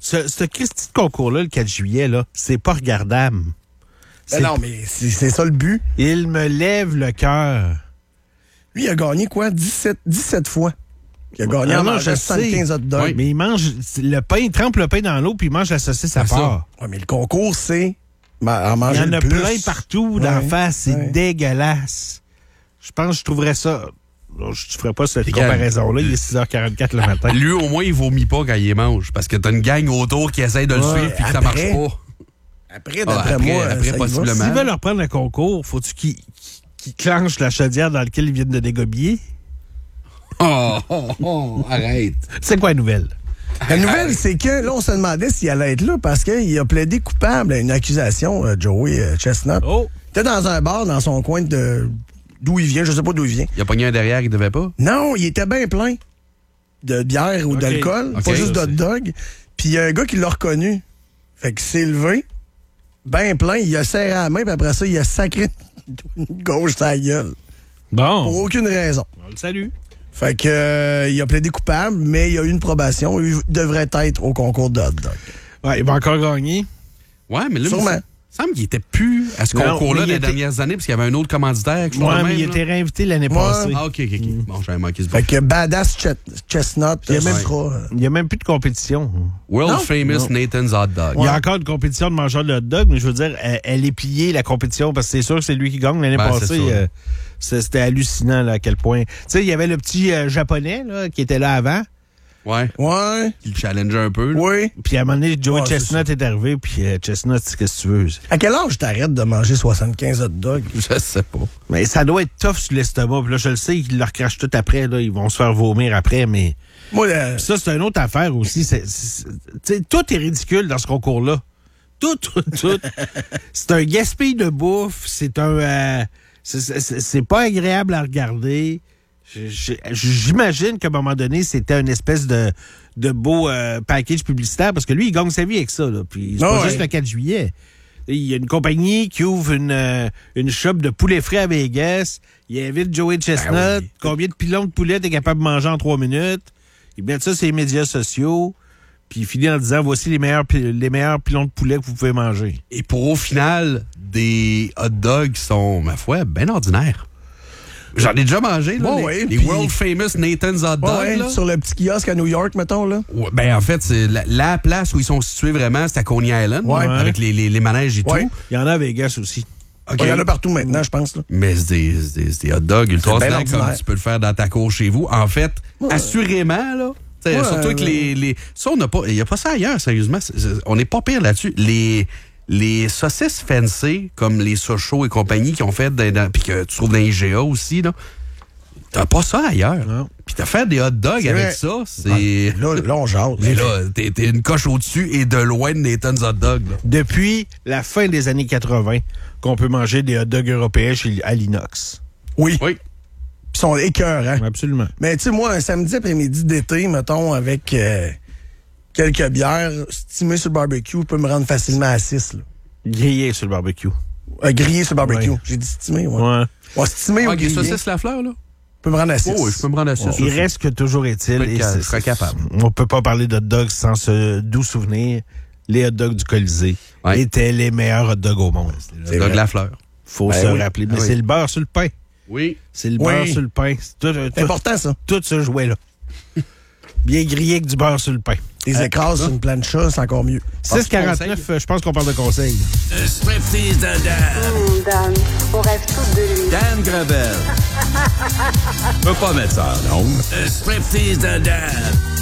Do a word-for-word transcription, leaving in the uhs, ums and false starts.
ce, ce Christy de concours-là, le quatre juillet, là, c'est pas regardable. Ben non, mais c'est, c'est ça le but. Il me lève le cœur. Lui, il a gagné quoi? dix-sept, dix-sept fois. Il a gagné Ah en non, mangeant je soixante-quinze sais. hot dogs. Oui, mais il mange le pain, il trempe le pain dans l'eau, puis il mange la saucisse à C'est part. Ouais, mais le concours, c'est ma- en Il manger y en le a plus. plein partout d'en Ouais, face. C'est ouais. dégueulasse. Je pense que je trouverais ça... Je ne ferais pas cette Regarde. comparaison-là. Il est six heures quarante-quatre le matin. Lui, au moins, il vomit pas quand il les mange. Parce que t'as une gang autour qui essaye de le Ouais, suivre puis que ça après. marche pas. Après, Ah, d'après après, moi, après, ça y va. possiblement. S'ils veulent reprendre le concours, faut-tu qu'ils qu'ils clenchent la chaudière dans laquelle ils viennent de dégobiller? Oh, oh, oh, arrête. C'est quoi la nouvelle? La nouvelle, c'est que là, on se demandait s'il allait être là parce qu'il a plaidé coupable à une accusation, euh, Joey euh, Chestnut. Oh! Il était dans un bar dans son coin de d'où il vient, je sais pas d'où il vient. Il a pogné un derrière qu'il devait pas. Non, il était bien plein de bière ou Ok. d'alcool, Ok. pas juste Ça, d'hot dog. Puis il y a un gars qui l'a reconnu. Fait qu'il s'est levé, bien plein, il a serré la main, puis après ça, il a sacré une gauche sa gueule. Pour Bon, aucune raison. on le salue. Fait que euh, il a plaidé coupable, mais il a eu une probation. Il devrait être au concours de hot dog. Ouais, il va encore gagner. Ouais, mais là, Sûrement. il me semble qu'il était plus à ce Non, concours-là mais il les était- dernières années parce qu'il y avait un autre commanditaire. quelque chose Ouais, de mais même, il là. était réinvité l'année Ouais. passée. Ah, OK, OK, OK. Bon, j'avais manqué ce bout. Fait que Badass Ch- Chestnut, Il y a même- sera, euh, Il n'y a même plus de compétition. World Non? famous Non. Nathan's Hot Dog. Il y a encore une compétition de mangeurs de hot dog, mais je veux dire, elle, elle est pliée, la compétition, parce que c'est sûr que c'est lui qui gagne. L'année Ben, c'est passée, sûr. euh, c'est- c'était hallucinant là, à quel point. Tu sais, il y avait le petit euh, japonais là, qui était là avant. Ouais. Ouais, Il le challengeait un peu. là. oui. Puis à un moment donné, Joey Ouais, c'est Chestnut est, arrivé, puis euh, Chestnut, c'est qu'est-ce que tu veux? À quel âge t'arrêtes de manger soixante-quinze hot dogs? Je sais pas. Mais ça doit être tough sur l'estomac. Puis là, je le sais, ils le recrachent tout après. Là, ils vont se faire vomir après, mais... Moi, euh, Puis ça, c'est une autre affaire aussi. C'est, c'est- tu sais, tout est ridicule dans ce concours-là. Tout, tout, tout. C'est un gaspille de bouffe. C'est un... euh, c'est, c'est- c'est pas agréable à regarder. Je- je- J'imagine qu'à un moment donné, c'était une espèce de, de beau euh, package publicitaire parce que lui, il gagne sa vie avec ça. Là. Puis c'est Ah pas ouais. juste le quatre juillet. Il y a une compagnie qui ouvre une, euh, une shop de poulet frais à Vegas. Il invite Joey Chestnut. Ben oui. Combien de pilons de poulet t'es capable de manger en trois minutes? Il met ça sur les médias sociaux. Puis il finit en disant, voici les meilleurs, pi- les meilleurs pilons de poulet que vous pouvez manger. Et pour au final, des hot dogs qui sont, ma foi, bien ordinaires. J'en ai déjà mangé, là, Bon, les, ouais, les puis- World Famous Nathan's Hot Dog. ouais, là. sur le petit kiosque à New York, mettons, là. Ouais, ben, en fait, c'est la, la place où ils sont situés vraiment, c'est à Coney Island, Ouais. avec les, les, les manèges et Ouais. tout. Il y en a à Vegas aussi. OK. Il y en a partout maintenant, je pense. Là. Mais c'est des, c'est des, c'est des hot dogs ultra C'est bien snacks comme ordinaire. tu peux le faire dans ta cour chez vous. En fait, assurément, là, tu sais, Ouais, surtout que ouais. les, les... Ça, on n'a pas... Il n'y a pas ça ailleurs, sérieusement. C'est- c'est- on n'est pas pire là-dessus. Les... Les saucisses fancy, comme les Sochaux et compagnie qui ont fait, dans, dans- puis que tu trouves dans les I G A aussi, là, t'as pas ça ailleurs. Non. Puis t'as fait des hot dogs C'est avec vrai. ça, c'est... Là, là, on jase. Mais là, t'es, t'es une coche au-dessus et de loin de Nathan's Hot Dog. Là. Depuis la fin des années quatre-vingt, qu'on peut manger des hot dogs européens chez, à l'Inox. Oui, Oui. ils sont écœurants. Absolument. Mais tu sais, moi, un samedi après-midi d'été, mettons, avec euh, quelques bières, stimé sur le barbecue, peut me rendre facilement à six. Là. Grillé sur le barbecue. Euh, grillé sur le barbecue. Ouais. J'ai dit stimé, ouais. Ouais. Ouais, stimé ou Ah, des grillé, saucisses la fleur, là? peut me rendre à six. Oh, oui, je peux me rendre à ça. Il reste que toujours est-il. Je serais et ca- c'est- je serais capable. On peut pas parler d'hot dogs sans ce doux souvenir. Les hot dogs du Colisée Ouais. étaient les meilleurs hot dogs au monde. C'est hot dog la fleur. Faut Ben se oui. rappeler. Mais Ah oui. c'est le beurre sur le pain. Oui. C'est le Oui. beurre sur le pain. C'est tout, C'est tout, important, ça. tout ce jouet-là. Bien grillé avec du beurre sur le pain. Les écrases sur une plancha, c'est encore mieux. six quarante-neuf, euh, je pense qu'on parle de conseils. Un striptease de Dan. Hum, Dan, on rêve tous de lui. Dan Gravel. Peux pas mettre ça en ondes. Un striptease de Dan.